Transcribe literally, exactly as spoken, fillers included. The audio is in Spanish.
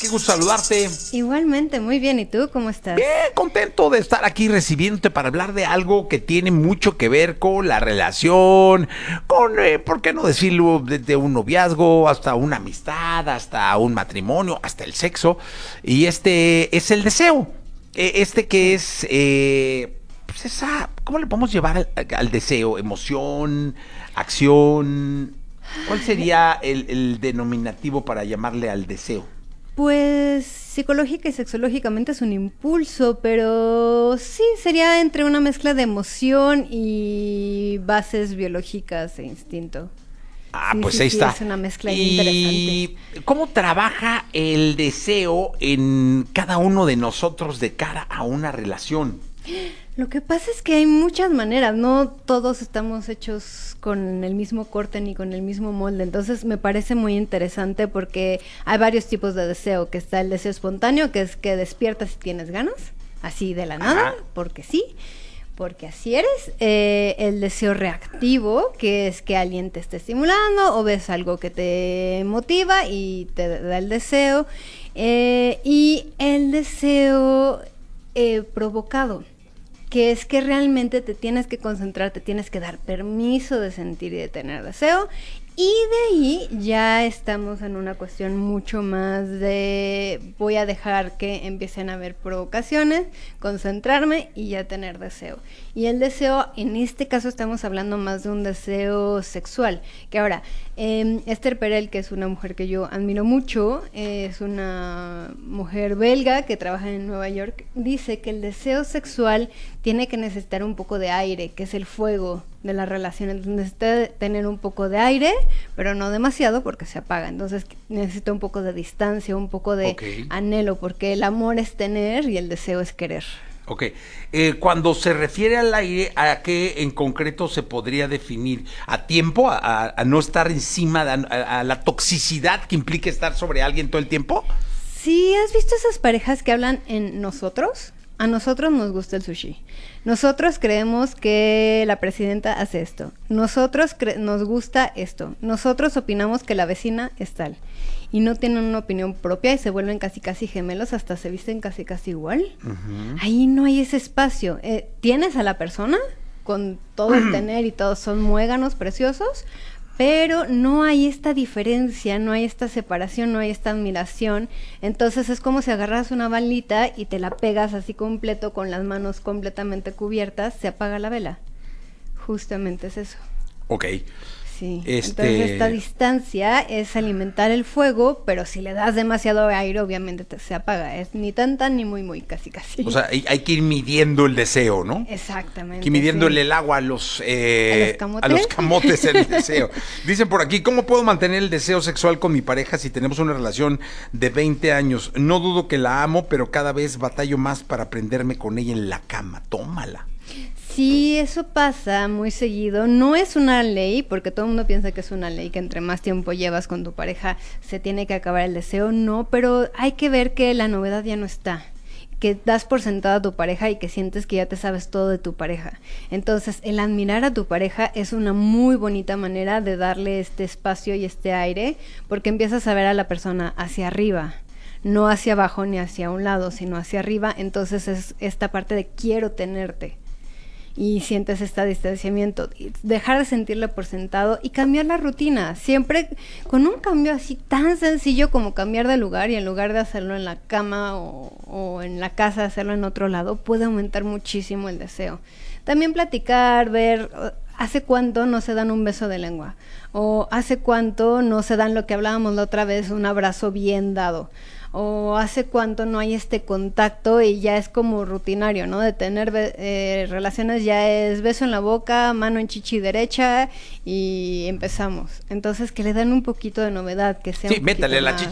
qué gusto saludarte. Igualmente, muy bien. ¿Y tú cómo estás? Bien, contento de estar aquí recibiéndote para hablar de algo que tiene mucho que ver con la relación, con, eh, ¿por qué no decirlo? Desde un noviazgo hasta una amistad, hasta un matrimonio, hasta el sexo. Y este es el deseo. Eh, Este que es, eh, pues esa, ¿cómo le podemos llevar al, al deseo? ¿Emoción? ¿Acción? ¿Cuál sería el, el denominativo para llamarle al deseo? Pues psicológica y sexológicamente es un impulso, pero sí sería entre una mezcla de emoción y bases biológicas e instinto. Ah, Sí, pues sí, ahí sí, está. es una mezcla ¿Y interesante. cómo trabaja el deseo en cada uno de nosotros de cara a una relación? Lo que pasa es que hay muchas maneras, no todos estamos hechos con el mismo corte ni con el mismo molde, entonces me parece muy interesante porque hay varios tipos de deseo, que está el deseo espontáneo, que es que despiertas y tienes ganas, así de la nada, Ajá. porque sí, porque así eres. Eh, el deseo reactivo, que es que alguien te esté estimulando o ves algo que te motiva y te da el deseo. Eh, y el deseo eh, provocado, que es que realmente te tienes que concentrar, te tienes que dar permiso de sentir y de tener deseo. Y de ahí ya estamos en una cuestión mucho más de voy a dejar que empiecen a haber provocaciones, concentrarme y ya tener deseo. Y el deseo, en este caso estamos hablando más de un deseo sexual. Que ahora, eh, Esther Perel, que es una mujer que yo admiro mucho, eh, es una mujer belga que trabaja en Nueva York, dice que el deseo sexual tiene que necesitar un poco de aire, que es el fuego de la relación. Entonces necesita tener un poco de aire, pero no demasiado porque se apaga. Entonces necesita un poco de distancia, un poco de Ok. anhelo, porque el amor es tener y el deseo es querer. Ok, eh, cuando se refiere al aire, ¿a qué en concreto se podría definir? ¿A tiempo? ¿A, a- a no estar encima, de, a, a la toxicidad que implica estar sobre alguien todo el tiempo? ¿Sí has visto esas parejas que hablan en nosotros? A nosotros nos gusta el sushi. Nosotros creemos que la presidenta hace esto. Nosotros cre- nos gusta esto. Nosotros opinamos que la vecina es tal. Y no tienen una opinión propia y se vuelven casi casi gemelos, hasta se visten casi casi igual. Ujú. Ahí no hay ese espacio. Eh, tienes a la persona con todo el tener y todos son muéganos preciosos, pero no hay esta diferencia, no hay esta separación, no hay esta admiración. Entonces es como si agarras una balita y te la pegas así completo con las manos completamente cubiertas, se apaga la vela. Justamente es eso. Ok. Sí. Este- Entonces esta distancia es alimentar el fuego, pero si le das demasiado aire, obviamente te- se apaga. Es ni tan tan ni muy muy, casi casi. O sea, hay, hay que ir midiendo el deseo, ¿no? Exactamente. Hay que ir midiéndole sí. el agua a los, eh, ¿A los camotes? a los camotes el deseo. Dicen por aquí, ¿cómo puedo mantener el deseo sexual con mi pareja si tenemos una relación de veinte años? No dudo que la amo, pero cada vez batallo más para prenderme con ella en la cama. Tómala. Sí, eso pasa muy seguido. No es una ley, porque todo el mundo piensa que es una ley, que entre más tiempo llevas con tu pareja se tiene que acabar el deseo. No, pero hay que ver que la novedad ya no está, que das por sentada a tu pareja y que sientes que ya te sabes todo de tu pareja. Entonces, el admirar a tu pareja es una muy bonita manera de darle este espacio y este aire, porque empiezas a ver a la persona hacia arriba, no hacia abajo ni hacia un lado, sino hacia arriba. Entonces es esta parte de quiero tenerte. Y sientes este distanciamiento, y dejar de sentirlo por sentado y cambiar la rutina, siempre con un cambio así tan sencillo como cambiar de lugar, y en lugar de hacerlo en la cama o, o en la casa, hacerlo en otro lado, puede aumentar muchísimo el deseo. También platicar, ver uh, hace cuánto no se dan un beso de lengua, o hace cuánto no se dan lo que hablábamos la otra vez, un abrazo bien dado, o hace cuánto no hay este contacto y ya es como rutinario, ¿no? De tener eh, relaciones ya es beso en la boca, mano en chichi derecha y empezamos. Entonces que le den un poquito de novedad, que sea Sí, un poquito métale la más...